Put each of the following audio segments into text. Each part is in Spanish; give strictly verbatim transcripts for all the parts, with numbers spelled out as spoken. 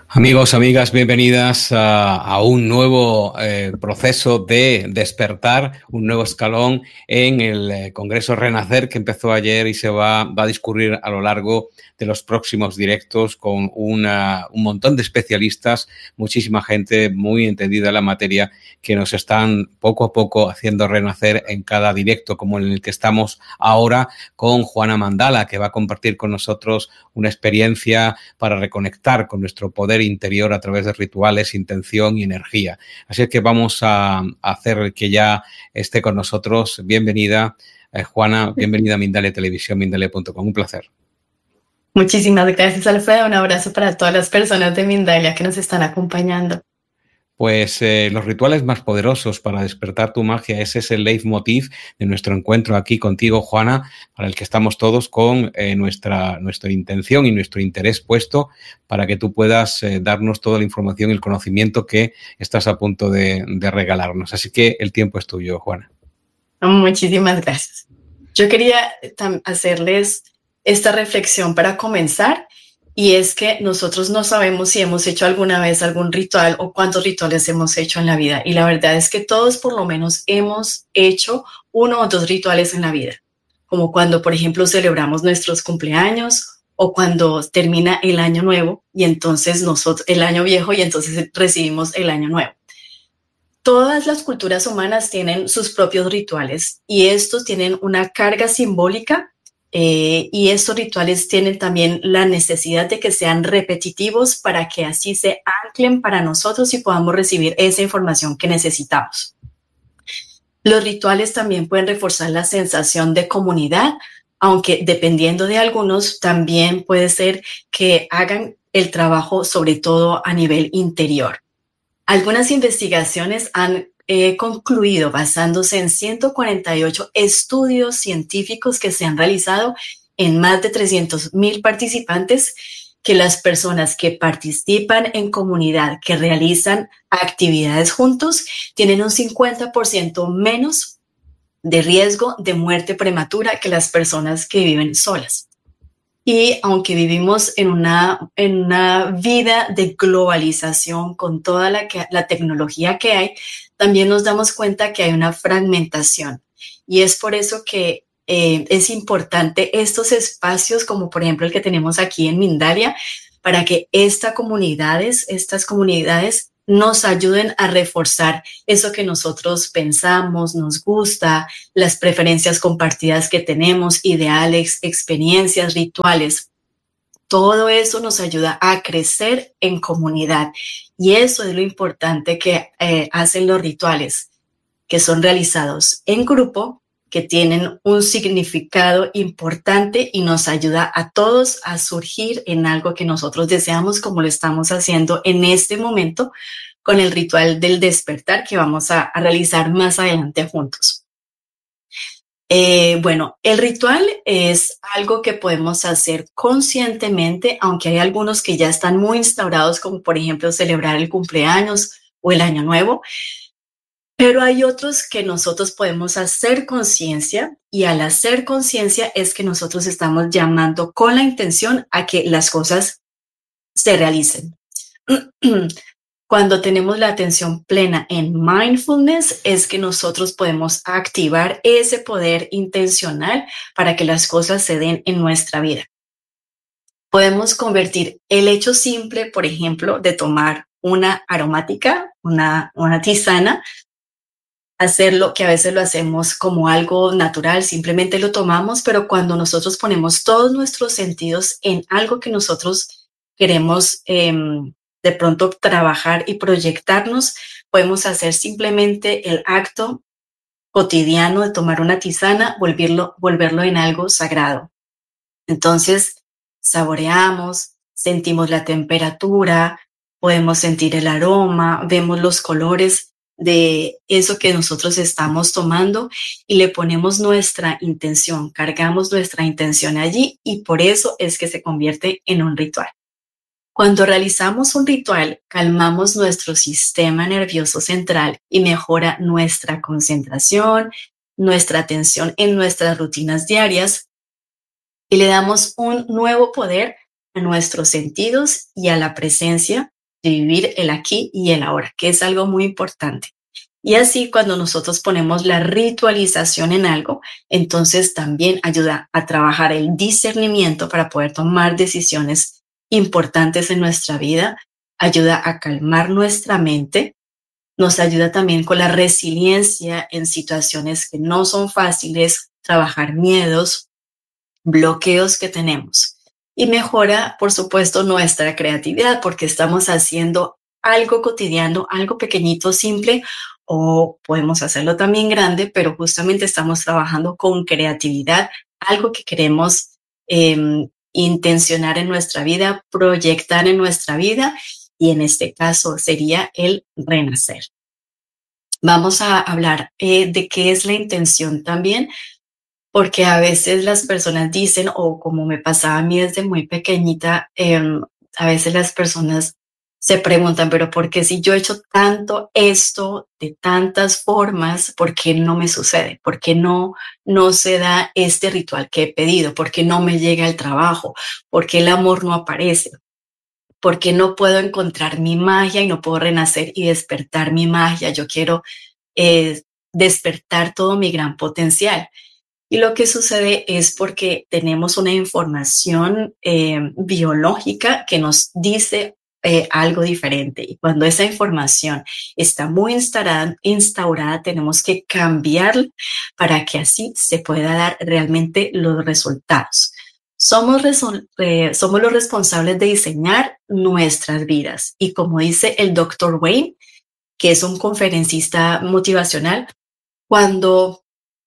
Amigos, amigas, bienvenidas a, a un nuevo eh, proceso de despertar, un nuevo escalón en el eh, Congreso Renacer que empezó ayer y se va, va a discurrir a lo largo de los próximos directos con una, un montón de especialistas, muchísima gente muy entendida en la materia que nos están poco a poco haciendo renacer en cada directo, como en el que estamos ahora con Juana Mandala, que va a compartir con nosotros una experiencia para reconectar con nuestro poder interior a través de rituales, intención y energía. Así que vamos a, a hacer que ya esté con nosotros. Bienvenida, eh, Juana, bienvenida a Mindalia Televisión, mindalia punto com. Un placer. Muchísimas gracias, Alfredo. Un abrazo para todas las personas de Mindalia que nos están acompañando. Pues eh, los rituales más poderosos para despertar tu magia, ese es el leitmotiv de nuestro encuentro aquí contigo, Juana, para el que estamos todos con eh, nuestra, nuestra intención y nuestro interés puesto para que tú puedas eh, darnos toda la información y el conocimiento que estás a punto de, de regalarnos. Así que el tiempo es tuyo, Juana. Muchísimas gracias. Yo quería hacerles esta reflexión para comenzar, y es que nosotros no sabemos si hemos hecho alguna vez algún ritual o cuántos rituales hemos hecho en la vida. Y la verdad es que todos por lo menos hemos hecho uno o dos rituales en la vida. Como cuando, por ejemplo, celebramos nuestros cumpleaños o cuando termina el año nuevo y entonces nosotros, el año viejo y entonces recibimos el año nuevo. Todas las culturas humanas tienen sus propios rituales y estos tienen una carga simbólica. Eh, y estos rituales tienen también la necesidad de que sean repetitivos para que así se anclen para nosotros y podamos recibir esa información que necesitamos. Los rituales también pueden reforzar la sensación de comunidad, aunque dependiendo de algunos también puede ser que hagan el trabajo sobre todo a nivel interior. Algunas investigaciones han He concluido, basándose en ciento cuarenta y ocho estudios científicos que se han realizado en más de trescientos mil participantes, que las personas que participan en comunidad, que realizan actividades juntos, tienen un cincuenta por ciento menos de riesgo de muerte prematura que las personas que viven solas. Y aunque vivimos en una, en una vida de globalización con toda la, que, la tecnología que hay, también nos damos cuenta que hay una fragmentación. Y es por eso que eh, es importante estos espacios, como por ejemplo el que tenemos aquí en Mindalia, para que esta comunidades, estas comunidades nos ayuden a reforzar eso que nosotros pensamos, nos gusta, las preferencias compartidas que tenemos, ideales, experiencias, rituales. Todo eso nos ayuda a crecer en comunidad. Y eso es lo importante que eh, hacen los rituales, que son realizados en grupo, que tienen un significado importante y nos ayuda a todos a surgir en algo que nosotros deseamos, como lo estamos haciendo en este momento con el ritual del despertar que vamos a, a realizar más adelante juntos. Eh, bueno, el ritual es algo que podemos hacer conscientemente, aunque hay algunos que ya están muy instaurados, como por ejemplo celebrar el cumpleaños o el año nuevo. Pero hay otros que nosotros podemos hacer conciencia, y al hacer conciencia es que nosotros estamos llamando con la intención a que las cosas se realicen. Cuando tenemos la atención plena en mindfulness es que nosotros podemos activar ese poder intencional para que las cosas se den en nuestra vida. Podemos convertir el hecho simple, por ejemplo, de tomar una aromática, una, una tisana, hacerlo, que a veces lo hacemos como algo natural, simplemente lo tomamos, pero cuando nosotros ponemos todos nuestros sentidos en algo que nosotros queremos eh, de pronto trabajar y proyectarnos, podemos hacer simplemente el acto cotidiano de tomar una tisana, volverlo, volverlo en algo sagrado. Entonces, saboreamos, sentimos la temperatura, podemos sentir el aroma, vemos los colores de eso que nosotros estamos tomando y le ponemos nuestra intención, cargamos nuestra intención allí, y por eso es que se convierte en un ritual. Cuando realizamos un ritual, calmamos nuestro sistema nervioso central y mejora nuestra concentración, nuestra atención en nuestras rutinas diarias, y le damos un nuevo poder a nuestros sentidos y a la presencia de vivir el aquí y el ahora, que es algo muy importante. Y así cuando nosotros ponemos la ritualización en algo, entonces también ayuda a trabajar el discernimiento para poder tomar decisiones importantes en nuestra vida, ayuda a calmar nuestra mente, nos ayuda también con la resiliencia en situaciones que no son fáciles, trabajar miedos, bloqueos que tenemos. Y mejora, por supuesto, nuestra creatividad porque estamos haciendo algo cotidiano, algo pequeñito, simple, o podemos hacerlo también grande, pero justamente estamos trabajando con creatividad, algo que queremos eh, intencionar en nuestra vida, proyectar en nuestra vida, y en este caso sería el renacer. Vamos a hablar eh, de qué es la intención también, porque a veces las personas dicen, o como me pasaba a mí desde muy pequeñita, eh, a veces las personas se preguntan, pero ¿por qué si yo he hecho tanto esto de tantas formas, por qué no me sucede? ¿Por qué no, no se da este ritual que he pedido? ¿Por qué no me llega el trabajo? ¿Por qué el amor no aparece? ¿Por qué no puedo encontrar mi magia y no puedo renacer y despertar mi magia? Yo quiero eh, despertar todo mi gran potencial. Y lo que sucede es porque tenemos una información eh, biológica que nos dice eh, algo diferente. Y cuando esa información está muy instaurada, instaurada, tenemos que cambiarla para que así se pueda dar realmente los resultados. Somos, eh, somos los responsables de diseñar nuestras vidas. Y como dice el doctor Wayne, que es un conferencista motivacional, cuando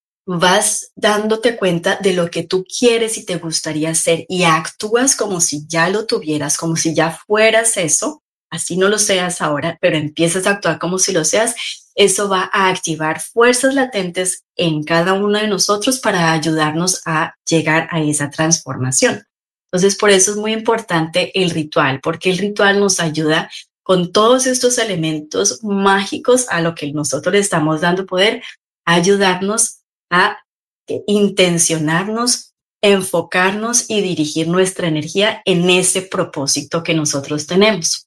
vas dándote cuenta de lo que tú quieres y te gustaría hacer y actúas como si ya lo tuvieras, como si ya fueras eso, así no lo seas ahora, pero empiezas a actuar como si lo seas, eso va a activar fuerzas latentes en cada uno de nosotros para ayudarnos a llegar a esa transformación. Entonces, por eso es muy importante el ritual, porque el ritual nos ayuda con todos estos elementos mágicos a lo que nosotros le estamos dando poder, a ayudarnos a intencionarnos, enfocarnos y dirigir nuestra energía en ese propósito que nosotros tenemos.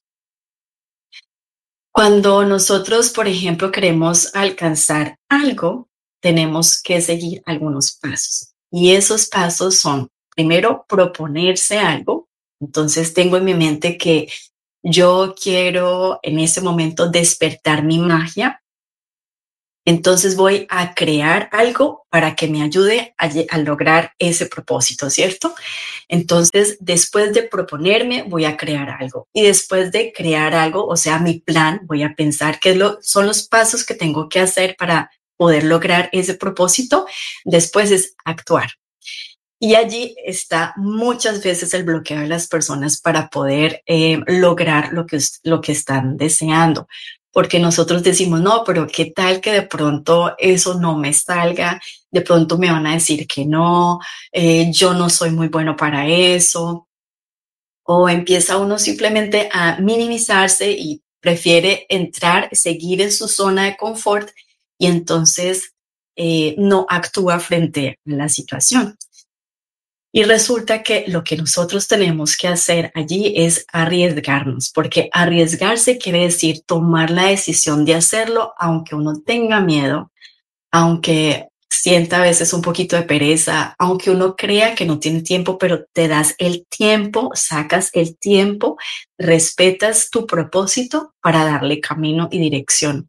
Cuando nosotros, por ejemplo, queremos alcanzar algo, tenemos que seguir algunos pasos. Y esos pasos son, primero, proponerse algo. Entonces, tengo en mi mente que yo quiero en ese momento despertar mi magia. Entonces voy a crear algo para que me ayude a, a lograr ese propósito, ¿cierto? Entonces, después de proponerme, voy a crear algo. Y después de crear algo, o sea, mi plan, voy a pensar qué lo, son los pasos que tengo que hacer para poder lograr ese propósito. Después es actuar. Y allí está muchas veces el bloqueo de las personas para poder eh, lograr lo que, lo que están deseando. Porque nosotros decimos, no, pero qué tal que de pronto eso no me salga, de pronto me van a decir que no, eh, yo no soy muy bueno para eso. O empieza uno simplemente a minimizarse y prefiere entrar, seguir en su zona de confort y entonces eh, no actúa frente a la situación. Y resulta que lo que nosotros tenemos que hacer allí es arriesgarnos, porque arriesgarse quiere decir tomar la decisión de hacerlo, aunque uno tenga miedo, aunque sienta a veces un poquito de pereza, aunque uno crea que no tiene tiempo, pero te das el tiempo, sacas el tiempo, respetas tu propósito para darle camino y dirección.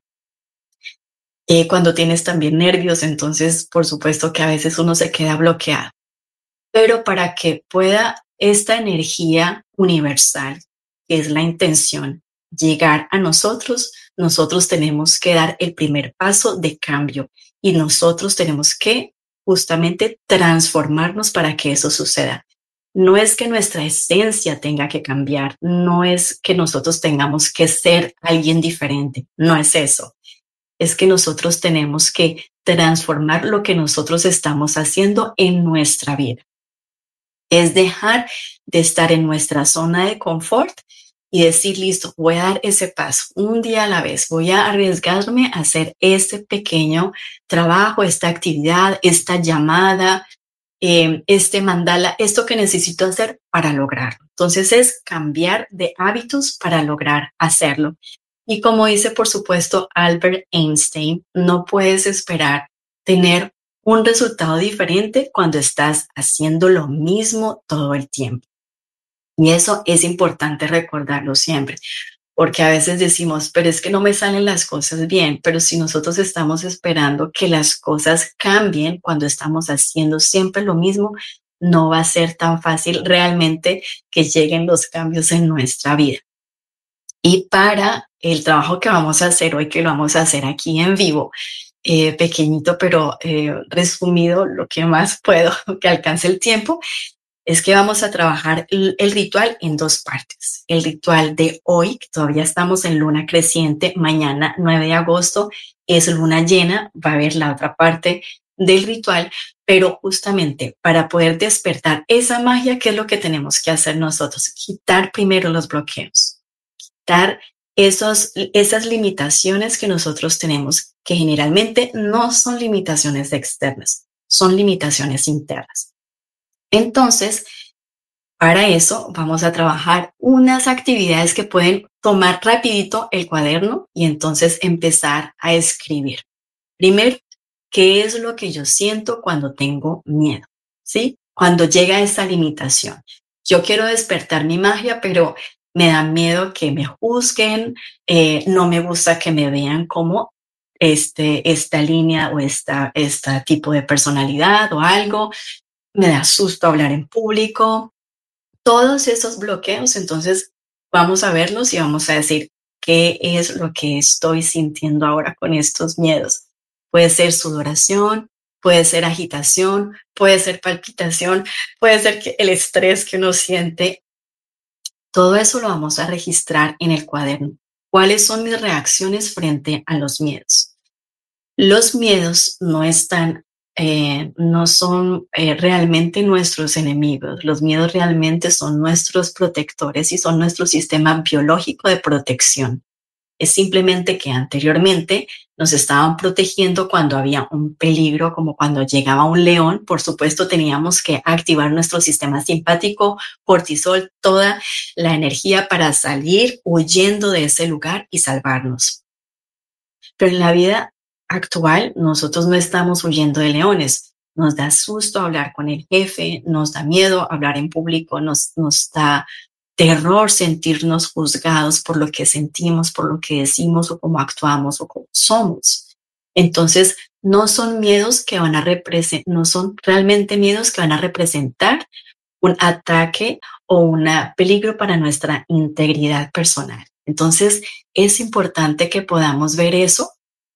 Eh, cuando tienes también nervios, entonces por supuesto que a veces uno se queda bloqueado. Pero para que pueda esta energía universal, que es la intención, llegar a nosotros, nosotros tenemos que dar el primer paso de cambio y nosotros tenemos que justamente transformarnos para que eso suceda. No es que nuestra esencia tenga que cambiar, no es que nosotros tengamos que ser alguien diferente, no es eso. Es que nosotros tenemos que transformar lo que nosotros estamos haciendo en nuestra vida. Es dejar de estar en nuestra zona de confort y decir, listo, voy a dar ese paso un día a la vez, voy a arriesgarme a hacer este pequeño trabajo, esta actividad, esta llamada, eh, este mandala, esto que necesito hacer para lograrlo. Entonces es cambiar de hábitos para lograr hacerlo. Y como dice, por supuesto, Albert Einstein, no puedes esperar tener un resultado diferente cuando estás haciendo lo mismo todo el tiempo. Y eso es importante recordarlo siempre, porque a veces decimos, pero es que no me salen las cosas bien, pero si nosotros estamos esperando que las cosas cambien cuando estamos haciendo siempre lo mismo, no va a ser tan fácil realmente que lleguen los cambios en nuestra vida. Y para el trabajo que vamos a hacer hoy, que lo vamos a hacer aquí en vivo, eh, pequeñito, pero eh, resumido lo que más puedo, que alcance el tiempo, es que vamos a trabajar el, el ritual en dos partes. El ritual de hoy, que todavía estamos en luna creciente, mañana nueve de agosto es luna llena, va a haber la otra parte del ritual, pero justamente para poder despertar esa magia, ¿qué es lo que tenemos que hacer nosotros? Quitar primero los bloqueos, quitar esos, esas limitaciones que nosotros tenemos, que generalmente no son limitaciones externas, son limitaciones internas. Entonces, para eso vamos a trabajar unas actividades que pueden tomar rapidito el cuaderno y entonces empezar a escribir. Primero, ¿qué es lo que yo siento cuando tengo miedo? ¿Sí? Cuando llega esa limitación. Yo quiero despertar mi magia, pero me da miedo que me juzguen, eh, no me gusta que me vean como este, esta línea o esta, este tipo de personalidad o algo. Me da susto hablar en público, todos esos bloqueos, entonces vamos a verlos y vamos a decir qué es lo que estoy sintiendo ahora con estos miedos. Puede ser sudoración, puede ser agitación, puede ser palpitación, puede ser que el estrés que uno siente. Todo eso lo vamos a registrar en el cuaderno. ¿Cuáles son mis reacciones frente a los miedos? Los miedos no están Eh, no son eh, realmente nuestros enemigos. Los miedos realmente son nuestros protectores y son nuestro sistema biológico de protección. Es simplemente que anteriormente nos estaban protegiendo cuando había un peligro, como cuando llegaba un león. Por supuesto, teníamos que activar nuestro sistema simpático, cortisol, toda la energía para salir huyendo de ese lugar y salvarnos. Pero en la vida actual, nosotros no estamos huyendo de leones. Nos da susto hablar con el jefe, nos da miedo hablar en público, nos, nos da terror sentirnos juzgados por lo que sentimos, por lo que decimos o cómo actuamos o cómo somos. Entonces, no son miedos que van a representar, no son realmente miedos que van a representar un ataque o un peligro para nuestra integridad personal. Entonces, es importante que podamos ver eso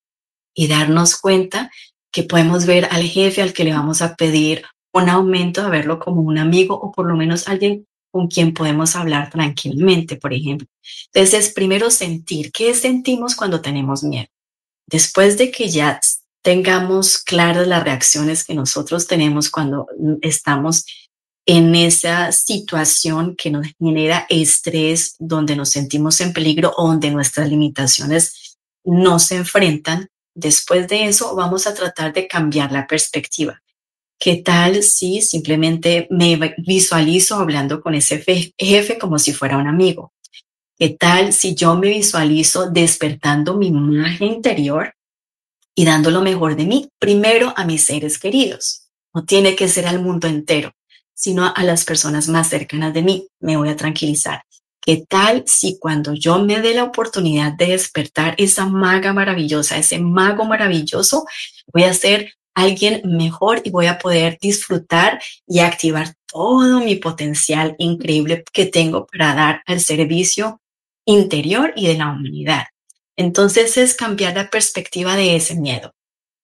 y darnos cuenta que podemos ver al jefe al que le vamos a pedir un aumento, a verlo como un amigo o por lo menos alguien con quien podemos hablar tranquilamente, por ejemplo. Entonces, primero sentir qué sentimos cuando tenemos miedo. Después de que ya tengamos claras las reacciones que nosotros tenemos cuando estamos en esa situación que nos genera estrés, donde nos sentimos en peligro o donde nuestras limitaciones no se enfrentan, después de eso vamos a tratar de cambiar la perspectiva. ¿Qué tal si simplemente me visualizo hablando con ese jefe como si fuera un amigo? ¿Qué tal si yo me visualizo despertando mi magia interior y dando lo mejor de mí, primero a mis seres queridos? No tiene que ser al mundo entero, sino a las personas más cercanas de mí. Me voy a tranquilizar. ¿Qué tal si cuando yo me dé la oportunidad de despertar esa maga maravillosa, ese mago maravilloso, voy a ser alguien mejor y voy a poder disfrutar y activar todo mi potencial increíble que tengo para dar al servicio interior y de la humanidad? Entonces es cambiar la perspectiva de ese miedo.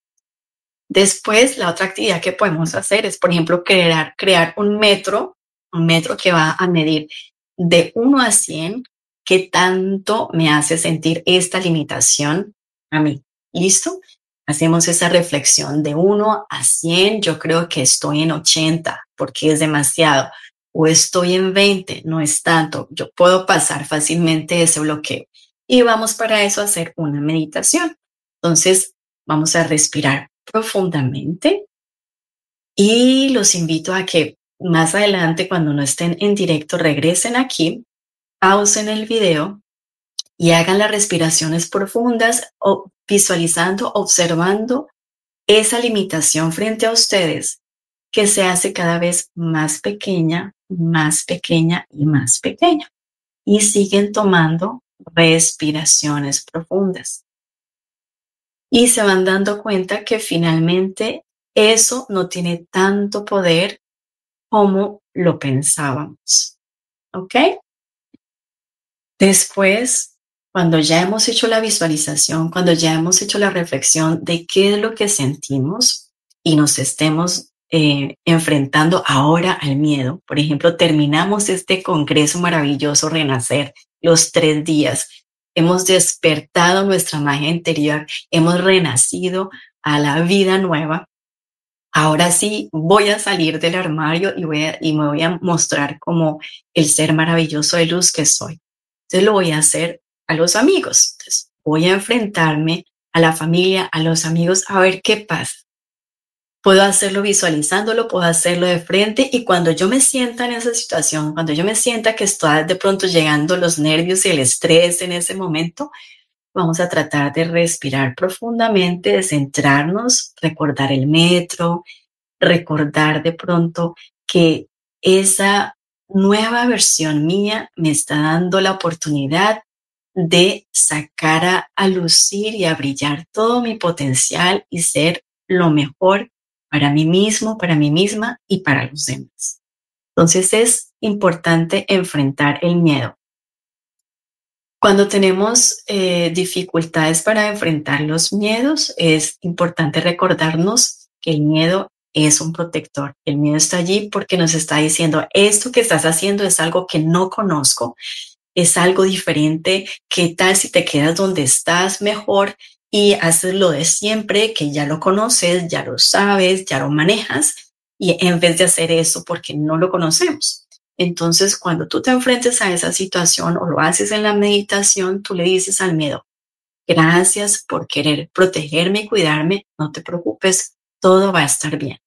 Después, la otra actividad que podemos hacer es, por ejemplo, crear, crear un metro, un metro que va a medir de uno a cien qué tanto me hace sentir esta limitación a mí. ¿Listo? Hacemos esa reflexión de uno a cien. Yo creo que estoy en ochenta porque es demasiado. O estoy en veinte, no es tanto. Yo puedo pasar fácilmente ese bloqueo. Y vamos para eso a hacer una meditación. Entonces, vamos a respirar profundamente y los invito a que más adelante, cuando no estén en directo, regresen aquí, pausen el video y hagan las respiraciones profundas, o visualizando, observando esa limitación frente a ustedes que se hace cada vez más pequeña, más pequeña y más pequeña. Y siguen tomando respiraciones profundas. Y se van dando cuenta que finalmente eso no tiene tanto poder como lo pensábamos. ¿Ok? Después, cuando ya hemos hecho la visualización, cuando ya hemos hecho la reflexión de qué es lo que sentimos y nos estemos eh, enfrentando ahora al miedo, por ejemplo, terminamos este congreso maravilloso Renacer, los tres días, hemos despertado nuestra magia interior, hemos renacido a la vida nueva. Ahora sí voy a salir del armario y, voy a, y me voy a mostrar como el ser maravilloso de luz que soy. Entonces lo voy a hacer a los amigos. Entonces voy a enfrentarme a la familia, a los amigos, a ver qué pasa. Puedo hacerlo visualizándolo, puedo hacerlo de frente, y cuando yo me sienta en esa situación, cuando yo me sienta que está de pronto llegando los nervios y el estrés en ese momento, vamos a tratar de respirar profundamente, de centrarnos, recordar el metro, recordar de pronto que esa nueva versión mía me está dando la oportunidad de sacar a, a lucir y a brillar todo mi potencial y ser lo mejor para mí mismo, para mí misma y para los demás. Entonces es importante enfrentar el miedo. Cuando tenemos eh, dificultades para enfrentar los miedos, es importante recordarnos que el miedo es un protector. El miedo está allí porque nos está diciendo, esto que estás haciendo es algo que no conozco, es algo diferente. ¿Qué tal si te quedas donde estás mejor y haces lo de siempre, que ya lo conoces, ya lo sabes, ya lo manejas, y en vez de hacer eso porque no lo conocemos? Entonces, cuando tú te enfrentes a esa situación o lo haces en la meditación, tú le dices al miedo, gracias por querer protegerme y cuidarme, no te preocupes, todo va a estar bien.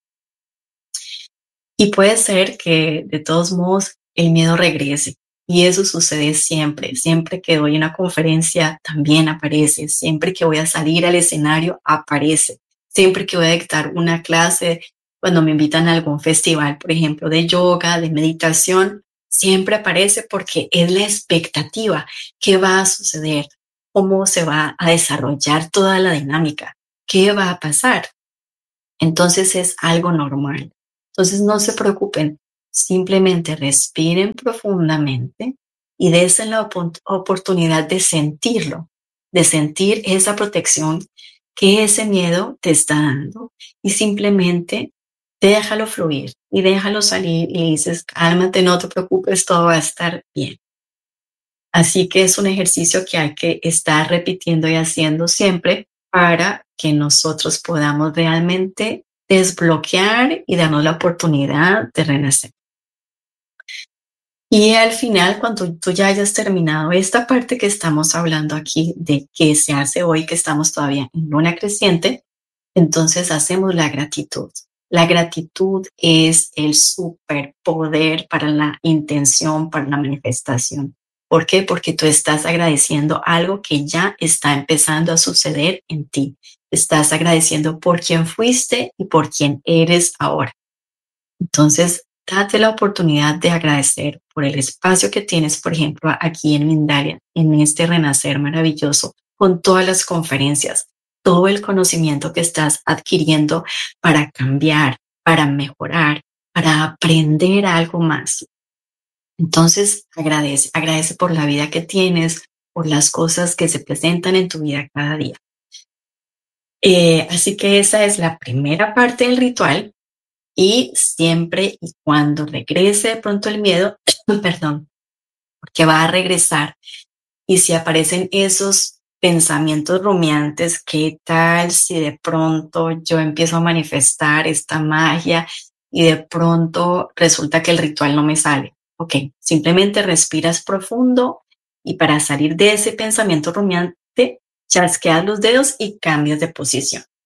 Y puede ser que de todos modos el miedo regrese, y eso sucede siempre. Siempre que doy una conferencia también aparece, siempre que voy a salir al escenario aparece, siempre que voy a dictar una clase, cuando me invitan a algún festival, por ejemplo, de yoga, de meditación, siempre aparece porque es la expectativa. ¿Qué va a suceder? ¿Cómo se va a desarrollar toda la dinámica? ¿Qué va a pasar? Entonces es algo normal. Entonces no se preocupen, simplemente respiren profundamente y dense la op- oportunidad de sentirlo, de sentir esa protección que ese miedo te está dando, y simplemente déjalo fluir y déjalo salir y dices, cálmate, no te preocupes, todo va a estar bien. Así que es un ejercicio que hay que estar repitiendo y haciendo siempre para que nosotros podamos realmente desbloquear y darnos la oportunidad de renacer. Y al final, cuando tú ya hayas terminado esta parte que estamos hablando aquí de qué se hace hoy, que estamos todavía en luna creciente, entonces hacemos la gratitud. La gratitud es el superpoder para la intención, para la manifestación. ¿Por qué? Porque tú estás agradeciendo algo que ya está empezando a suceder en ti. Estás agradeciendo por quién fuiste y por quién eres ahora. Entonces, date la oportunidad de agradecer por el espacio que tienes, por ejemplo, aquí en Mindalia, en este renacer maravilloso, con todas las conferencias, todo el conocimiento que estás adquiriendo para cambiar, para mejorar, para aprender algo más. Entonces, agradece, agradece por la vida que tienes, por las cosas que se presentan en tu vida cada día. Eh, así que esa es la primera parte del ritual. Y siempre y cuando regrese de pronto el miedo, perdón, porque va a regresar, y si aparecen esos pensamientos rumiantes, ¿qué tal si de pronto yo empiezo a manifestar esta magia y de pronto resulta que el ritual no me sale? Ok, simplemente respiras profundo, y para salir de ese pensamiento rumiante, chasqueas los dedos y cambias de posición.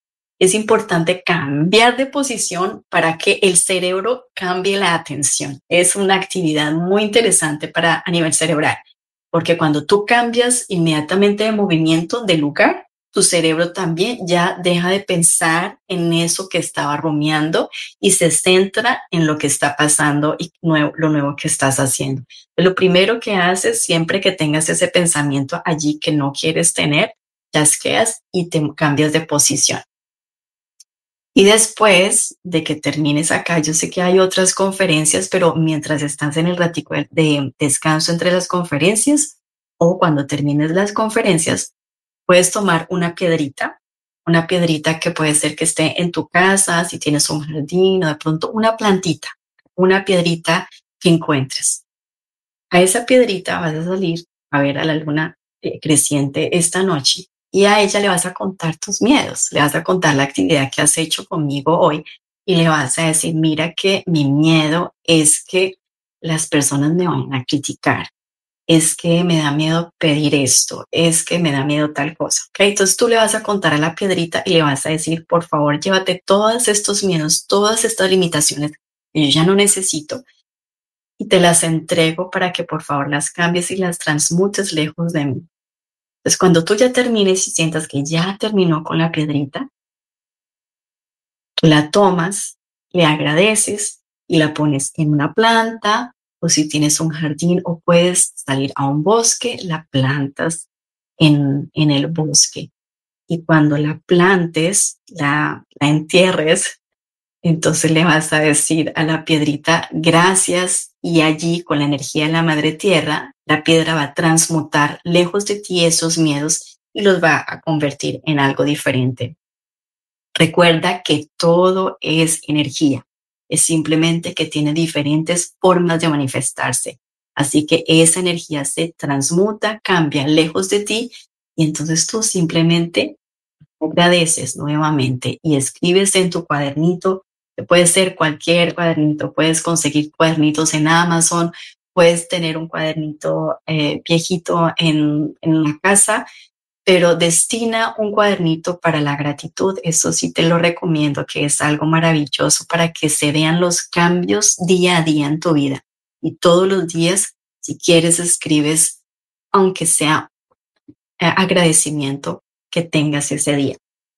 es importante cambiar de posición para que el cerebro cambie la atención. Es una actividad muy interesante para a nivel cerebral, porque cuando tú cambias inmediatamente de movimiento, de lugar, tu cerebro también ya deja de pensar en eso que estaba rumiando y se centra en lo que está pasando y nuevo, lo nuevo que estás haciendo. Lo primero que haces siempre que tengas ese pensamiento allí que no quieres tener, chasqueas y te cambias de posición. Y después de que termines acá, yo sé que hay otras conferencias, pero mientras estás en el ratico de descanso entre las conferencias o cuando termines las conferencias, puedes tomar una piedrita, una piedrita que puede ser que esté en tu casa, si tienes un jardín o de pronto una plantita, una piedrita que encuentres. A esa piedrita vas a salir a ver a la luna eh, creciente esta noche y a ella le vas a contar tus miedos, le vas a contar la actividad que has hecho conmigo hoy y le vas a decir, mira que mi miedo es que las personas me van a criticar. Es que me da miedo pedir esto, es que me da miedo tal cosa. ¿Okay? Entonces tú le vas a contar a la piedrita y le vas a decir, por favor, llévate todos estos miedos, todas estas limitaciones que yo ya no necesito y te las entrego para que por favor las cambies y las transmutes lejos de mí. Entonces cuando tú ya termines y sientas que ya terminó con la piedrita, tú la tomas, le agradeces y la pones en una planta, o si tienes un jardín o puedes salir a un bosque, la plantas en, en el bosque. Y cuando la plantes, la, la entierres, entonces le vas a decir a la piedrita gracias y allí con la energía de la madre tierra, la piedra va a transmutar lejos de ti esos miedos y los va a convertir en algo diferente. Recuerda que todo es energía. Es simplemente que tiene diferentes formas de manifestarse. Así que esa energía se transmuta, cambia lejos de ti y entonces tú simplemente agradeces nuevamente y escribes en tu cuadernito, que puede ser cualquier cuadernito, puedes conseguir cuadernitos en Amazon, puedes tener un cuadernito eh, viejito en, en la casa, pero destina un cuadernito para la gratitud. Eso sí te lo recomiendo, que es algo maravilloso para que se vean los cambios día a día en tu vida. Y todos los días, si quieres, escribes, aunque sea eh, agradecimiento que tengas ese día.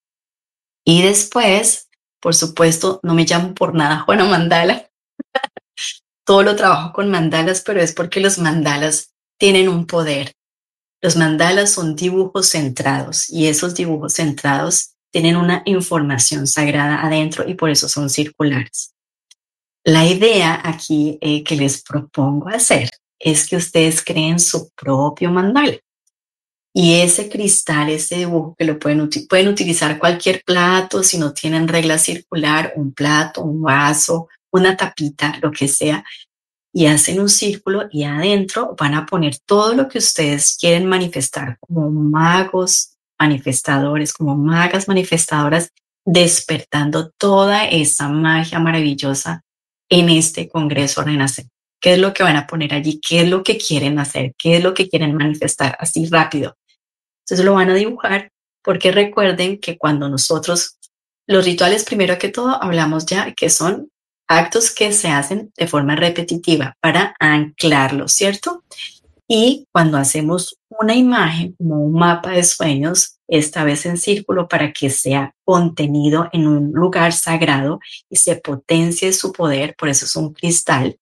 Y después, por supuesto, no me llamo por nada Juana Mandala. Todo lo trabajo con mandalas, pero es porque los mandalas tienen un poder. Los mandalas son dibujos centrados y esos dibujos centrados tienen una información sagrada adentro y por eso son circulares. La idea aquí eh, que les propongo hacer es que ustedes creen su propio mandala. Y ese cristal, ese dibujo que lo pueden, pueden utilizar cualquier plato, si no tienen regla circular, un plato, un vaso, una tapita, lo que sea, y hacen un círculo y adentro van a poner todo lo que ustedes quieren manifestar como magos manifestadores, como magas manifestadoras, despertando toda esa magia maravillosa en este Congreso Renacer. ¿Qué es lo que van a poner allí? ¿Qué es lo que quieren hacer? ¿Qué es lo que quieren manifestar? Así rápido. Entonces lo van a dibujar porque recuerden que cuando nosotros, los rituales primero que todo hablamos ya que son actos que se hacen de forma repetitiva para anclarlos, ¿cierto? Y cuando hacemos una imagen como un mapa de sueños, esta vez en círculo para que sea contenido en un lugar sagrado y se potencie su poder, por eso es un cristal,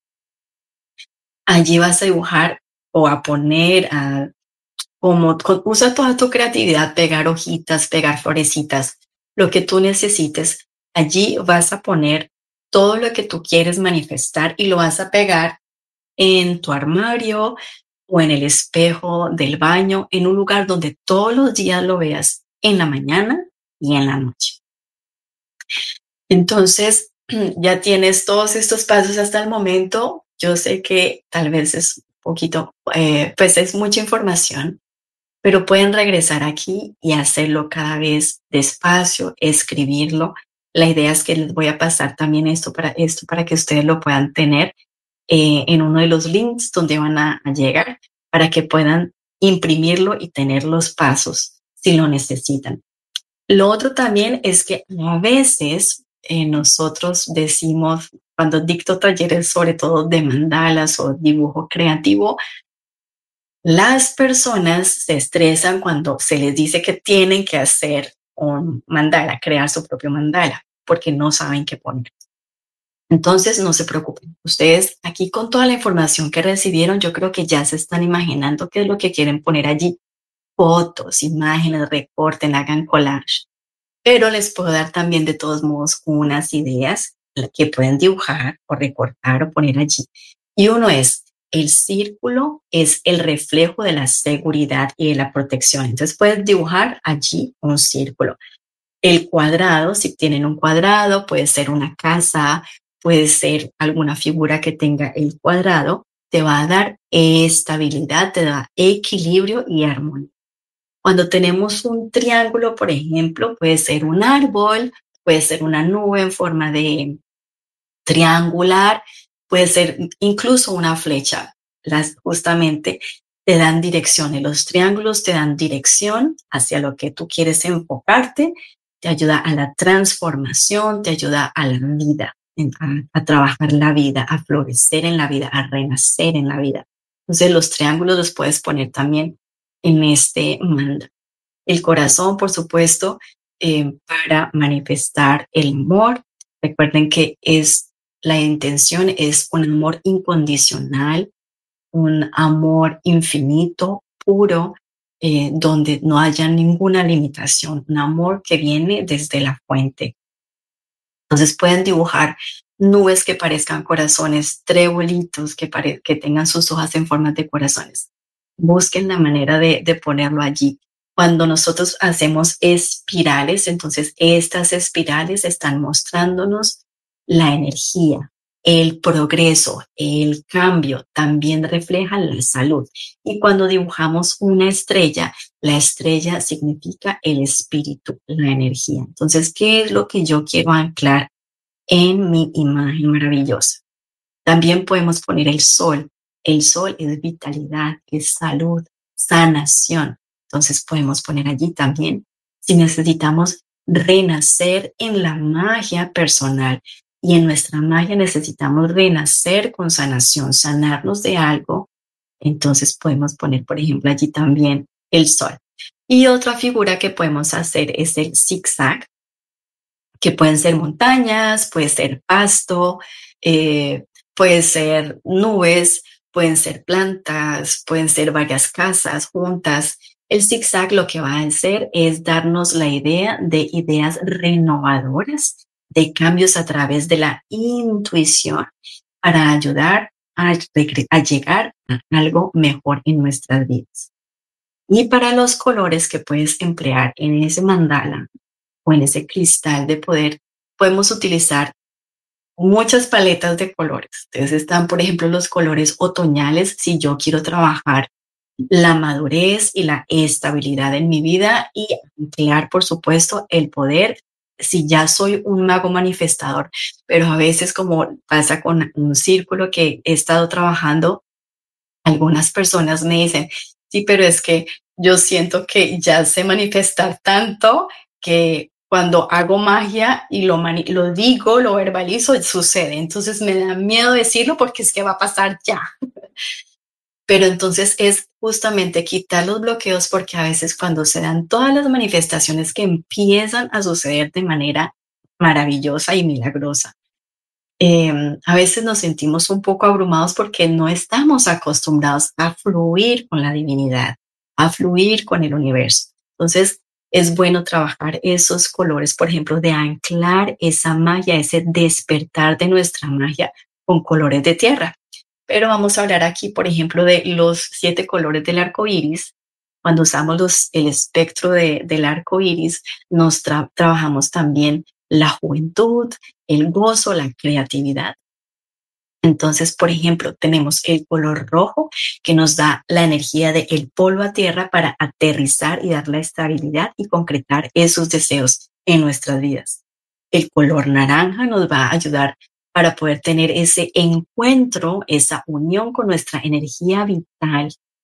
allí vas a dibujar o a poner, a, como con, usa toda tu creatividad, pegar hojitas, pegar florecitas, lo que tú necesites, allí vas a poner todo lo que tú quieres manifestar y lo vas a pegar en tu armario o en el espejo del baño, en un lugar donde todos los días lo veas, en la mañana y en la noche. Entonces, ya tienes todos estos pasos hasta el momento. Yo sé que tal vez es un poquito, eh, pues es mucha información, pero pueden regresar aquí y hacerlo cada vez despacio, escribirlo. La idea es que les voy a pasar también esto para, esto para que ustedes lo puedan tener eh, en uno de los links donde van a, a llegar para que puedan imprimirlo y tener los pasos si lo necesitan. Lo otro también es que a veces eh, nosotros decimos, cuando dicto talleres, sobre todo de mandalas o dibujo creativo, las personas se estresan cuando se les dice que tienen que hacer un mandala, crear su propio mandala, porque no saben qué poner. Entonces, no se preocupen. Ustedes aquí con toda la información que recibieron, yo creo que ya se están imaginando qué es lo que quieren poner allí. Fotos, imágenes, recorten, hagan collage. Pero les puedo dar también de todos modos unas ideas que pueden dibujar o recortar o poner allí. Y uno es, el círculo es el reflejo de la seguridad y de la protección. Entonces puedes dibujar allí un círculo. El cuadrado, si tienen un cuadrado, puede ser una casa, puede ser alguna figura que tenga el cuadrado, te va a dar estabilidad, te da equilibrio y armonía. Cuando tenemos un triángulo, por ejemplo, puede ser un árbol, puede ser una nube en forma de triangular, puede ser incluso una flecha. Las justamente te dan dirección y los triángulos te dan dirección hacia lo que tú quieres enfocarte, te ayuda a la transformación, te ayuda a la vida, a, a trabajar la vida, a florecer en la vida, a renacer en la vida. Entonces los triángulos los puedes poner también en este mandala. El corazón, por supuesto, eh, para manifestar el amor. Recuerden que es la intención es un amor incondicional, un amor infinito, puro, eh, donde no haya ninguna limitación, un amor que viene desde la fuente. Entonces pueden dibujar nubes que parezcan corazones, trebolitos que, pare que tengan sus hojas en forma de corazones. Busquen la manera de, de ponerlo allí. Cuando nosotros hacemos espirales, entonces estas espirales están mostrándonos la energía, el progreso, el cambio, también refleja la salud. Y cuando dibujamos una estrella, la estrella significa el espíritu, la energía. Entonces, ¿qué es lo que yo quiero anclar en mi imagen maravillosa? También podemos poner el sol. El sol es vitalidad, es salud, sanación. Entonces podemos poner allí también si necesitamos renacer en la magia personal. Y en nuestra magia necesitamos renacer con sanación, sanarnos de algo. Entonces podemos poner, por ejemplo, allí también el sol. Y otra figura que podemos hacer es el zigzag, que pueden ser montañas, puede ser pasto, eh, puede ser nubes, pueden ser plantas, pueden ser varias casas juntas. El zigzag lo que va a hacer es darnos la idea de ideas renovadoras, de cambios a través de la intuición para ayudar a, a llegar a algo mejor en nuestras vidas. Y para los colores que puedes emplear en ese mandala o en ese cristal de poder, podemos utilizar muchas paletas de colores. Entonces están, por ejemplo, los colores otoñales, si yo quiero trabajar la madurez y la estabilidad en mi vida y ampliar, por supuesto, el poder. Si ya soy un mago manifestador, pero a veces, como pasa con un círculo que he estado trabajando, algunas personas me dicen, sí, pero es que yo siento que ya sé manifestar tanto que cuando hago magia y lo, lo digo, lo verbalizo, sucede. Entonces me da miedo decirlo porque es que va a pasar ya. Pero entonces es justamente quitar los bloqueos, porque a veces cuando se dan todas las manifestaciones que empiezan a suceder de manera maravillosa y milagrosa, eh, a veces nos sentimos un poco abrumados porque no estamos acostumbrados a fluir con la divinidad, a fluir con el universo. Entonces es bueno trabajar esos colores, por ejemplo, de anclar esa magia, ese despertar de nuestra magia con colores de tierra. Pero vamos a hablar aquí, por ejemplo, de los siete colores del arco iris. Cuando usamos los, el espectro de, del arco iris, nos tra trabajamos también la juventud, el gozo, la creatividad. Entonces, por ejemplo, tenemos el color rojo, que nos da la energía del polvo a tierra para aterrizar y dar la estabilidad y concretar esos deseos en nuestras vidas. El color naranja nos va a ayudar para poder tener ese encuentro, esa unión con nuestra energía vital,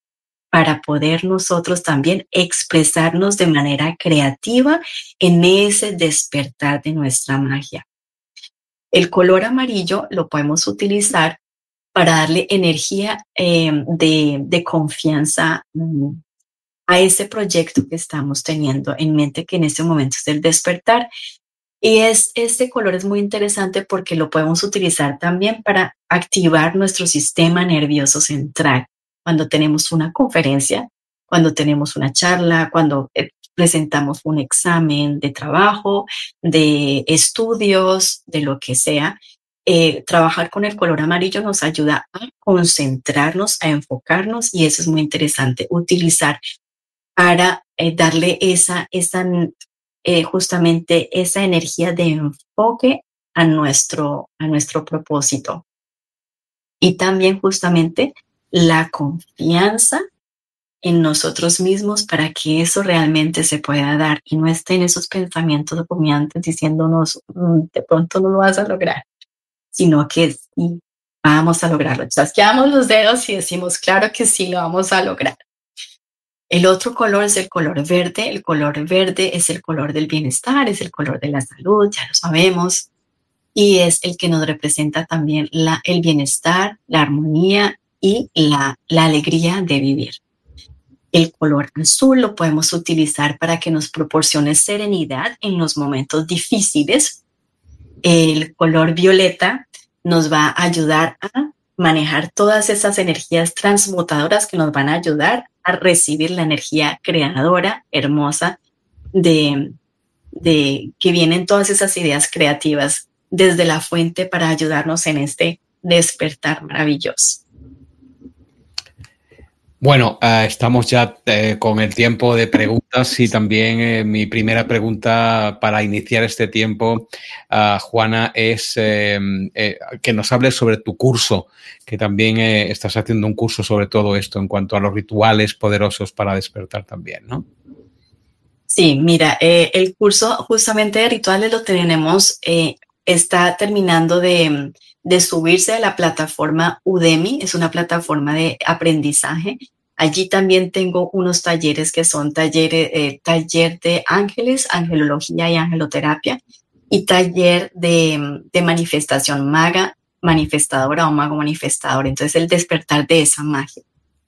para poder nosotros también expresarnos de manera creativa en ese despertar de nuestra magia. El color amarillo lo podemos utilizar para darle energía eh, de, de confianza um, a ese proyecto que estamos teniendo en mente, que en este momento es el despertar. Y es, este color es muy interesante porque lo podemos utilizar también para activar nuestro sistema nervioso central. Cuando tenemos una conferencia, cuando tenemos una charla, cuando eh, presentamos un examen de trabajo, de estudios, de lo que sea, eh, trabajar con el color amarillo nos ayuda a concentrarnos, a enfocarnos, y eso es muy interesante, utilizar para eh, darle esa, esa eh, justamente esa energía de enfoque a nuestro, a nuestro propósito. Y también justamente la confianza en nosotros mismos para que eso realmente se pueda dar y no estén esos pensamientos rumiantes diciéndonos mmm, de pronto no lo vas a lograr, sino que sí, vamos a lograrlo. Chasqueamos los dedos y decimos, claro que sí, lo vamos a lograr. El otro color es el color verde. El color verde es el color del bienestar, es el color de la salud, ya lo sabemos, y es el que nos representa también la, el bienestar, la armonía y la, la alegría de vivir. El color azul lo podemos utilizar para que nos proporcione serenidad en los momentos difíciles. El color violeta nos va a ayudar a manejar todas esas energías transmutadoras que nos van a ayudar a recibir la energía creadora, hermosa, de, de que vienen todas esas ideas creativas desde la fuente para ayudarnos en este despertar maravilloso. Bueno, uh, estamos ya eh, con el tiempo de preguntas y también eh, mi primera pregunta para iniciar este tiempo, uh, Juana, es eh, eh, que nos hables sobre tu curso, que también eh, estás haciendo un curso sobre todo esto en cuanto a los rituales poderosos para despertar también, ¿no? Sí, mira, eh, el curso justamente de rituales lo tenemos, eh, está terminando de... de subirse a la plataforma Udemy, es una plataforma de aprendizaje. Allí también tengo unos talleres que son talleres, eh, taller de ángeles, angelología y angeloterapia, y taller de, de manifestación, maga manifestadora o mago manifestador. Entonces, el despertar de esa magia.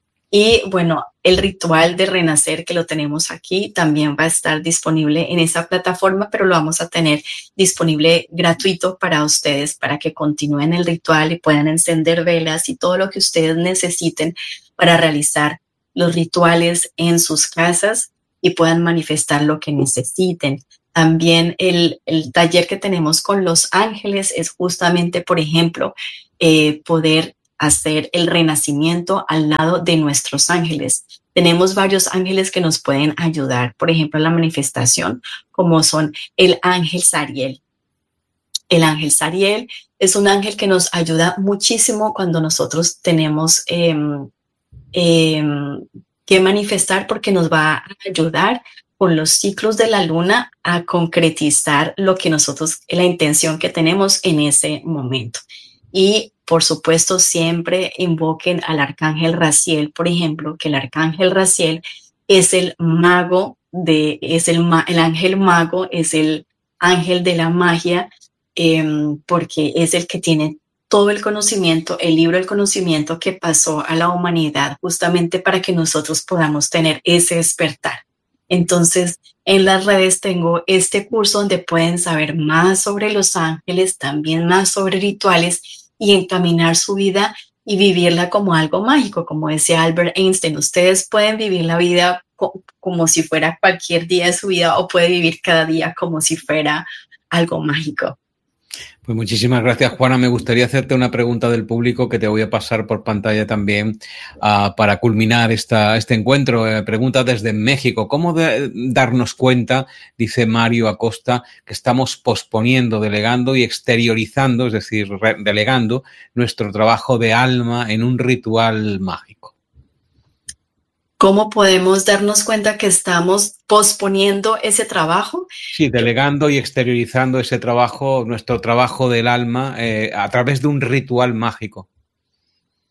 Y bueno, el ritual de renacer que lo tenemos aquí también va a estar disponible en esa plataforma, pero lo vamos a tener disponible gratuito para ustedes, para que continúen el ritual y puedan encender velas y todo lo que ustedes necesiten para realizar los rituales en sus casas y puedan manifestar lo que necesiten. También el, el taller que tenemos con los ángeles es justamente, por ejemplo, eh, poder hacer el renacimiento al lado de nuestros ángeles. Tenemos varios ángeles que nos pueden ayudar, por ejemplo, en la manifestación, como son el ángel Sariel. El ángel Sariel es un ángel que nos ayuda muchísimo cuando nosotros tenemos eh, eh, que manifestar, porque nos va a ayudar con los ciclos de la luna a concretizar lo que nosotros, la intención que tenemos en ese momento. Y por supuesto, siempre invoquen al arcángel Raziel, por ejemplo, que el arcángel Raziel es el mago de, es el, el ángel mago, es el ángel de la magia, eh, porque es el que tiene todo el conocimiento, el libro del conocimiento que pasó a la humanidad justamente para que nosotros podamos tener ese despertar. Entonces, en las redes tengo este curso donde pueden saber más sobre los ángeles, también más sobre rituales, y encaminar su vida y vivirla como algo mágico, como decía Albert Einstein. Ustedes pueden vivir la vida co- como si fuera cualquier día de su vida, o puede vivir cada día como si fuera algo mágico. Pues muchísimas gracias, Juana. Me gustaría hacerte una pregunta del público que te voy a pasar por pantalla también uh, para culminar esta, este encuentro. Eh, pregunta desde México. ¿Cómo de, darnos cuenta, dice Mario Acosta, que estamos posponiendo, delegando y exteriorizando, es decir, re, delegando nuestro trabajo de alma en un ritual mágico? ¿Cómo podemos darnos cuenta que estamos posponiendo ese trabajo? Sí, delegando y exteriorizando ese trabajo, nuestro trabajo del alma, eh, a través de un ritual mágico.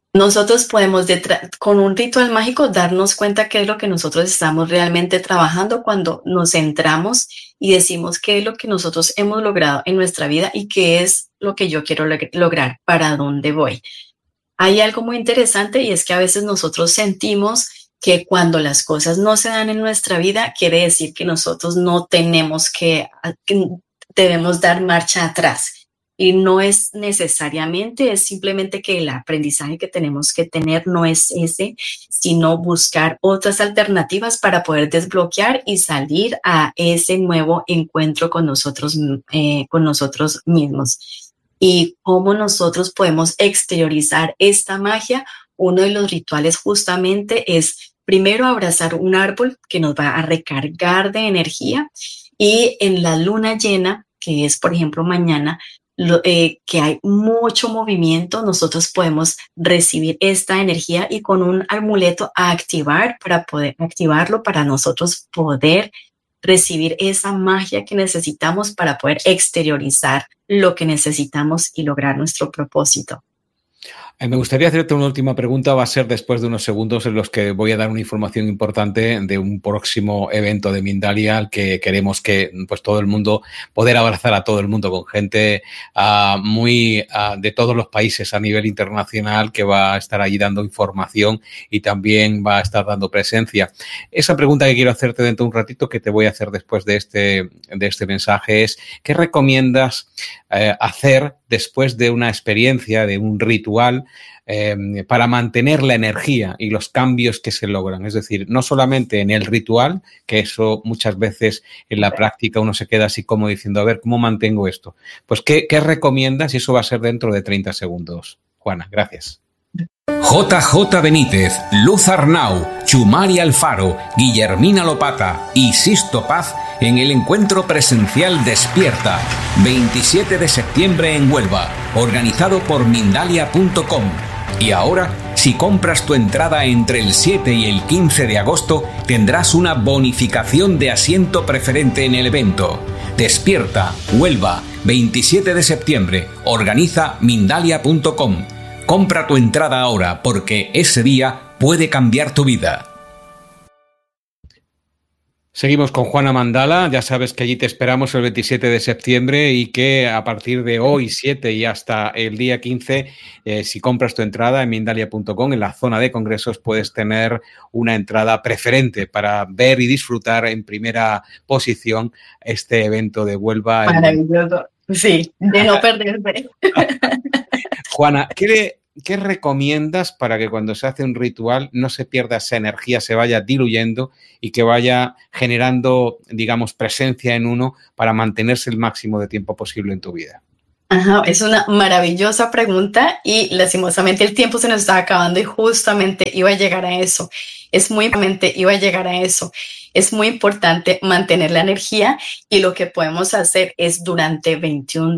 nosotros podemos, con un ritual mágico, darnos cuenta qué es lo que nosotros estamos realmente trabajando cuando nos centramos y decimos qué es lo que nosotros hemos logrado en nuestra vida y qué es lo que yo quiero log- lograr, para dónde voy. Hay algo muy interesante y es que a veces nosotros sentimos que cuando las cosas no se dan en nuestra vida, quiere decir que nosotros no tenemos que, que debemos dar marcha atrás. Y no es necesariamente, es simplemente que el aprendizaje que tenemos que tener no es ese, sino buscar otras alternativas para poder desbloquear y salir a ese nuevo encuentro con nosotros, eh, con nosotros mismos. Y cómo nosotros podemos exteriorizar esta magia. Uno de los rituales justamente es primero abrazar un árbol que nos va a recargar de energía, y en la luna llena, que es por ejemplo mañana, lo, eh, que hay mucho movimiento, nosotros podemos recibir esta energía y con un amuleto a activar para poder activarlo, para nosotros poder recibir esa magia que necesitamos para poder exteriorizar lo que necesitamos y lograr nuestro propósito. Eh, me gustaría hacerte una última pregunta, va a ser después de unos segundos en los que voy a dar una información importante de un próximo evento de Mindalia al que queremos que pues todo el mundo, poder abrazar a todo el mundo con gente uh, muy uh, de todos los países a nivel internacional, que va a estar allí dando información y también va a estar dando presencia. Esa pregunta que quiero hacerte dentro de un ratito, que te voy a hacer después de este, de este mensaje, es ¿qué recomiendas eh, hacer después de una experiencia, de un ritual, eh, para mantener la energía y los cambios que se logran? Es decir, no solamente en el ritual, que eso muchas veces en la práctica uno se queda así como diciendo, a ver, ¿cómo mantengo esto? Pues, ¿qué, qué recomiendas? Y eso va a ser dentro de treinta segundos. Juana, gracias. J J Benítez, Luz Arnau, Chumari Alfaro, Guillermina Lopata y Sisto Paz en el encuentro presencial Despierta, veintisiete de septiembre en Huelva, organizado por Mindalia punto com. Y ahora, si compras tu entrada entre el siete y el quince de agosto, tendrás una bonificación de asiento preferente en el evento. Despierta, Huelva, veintisiete de septiembre, organiza Mindalia punto com. Compra tu entrada ahora, porque ese día puede cambiar tu vida. Seguimos con Juana Mandala. Ya sabes que allí te esperamos el veintisiete de septiembre y que a partir de hoy, siete y hasta el día quince, eh, si compras tu entrada en Mindalia punto com, en la zona de congresos, puedes tener una entrada preferente para ver y disfrutar en primera posición este evento de Huelva. Maravilloso. En... Sí, de no perderse. Juana, ¿qué le... ¿qué recomiendas para que cuando se hace un ritual no se pierda esa energía, se vaya diluyendo y que vaya generando, digamos, presencia en uno para mantenerse el máximo de tiempo posible en tu vida? Ajá, es una maravillosa pregunta y lastimosamente el tiempo se nos está acabando y justamente iba a llegar a eso. Es muy importante, iba a llegar a eso. Es muy importante mantener la energía y lo que podemos hacer es durante veintiún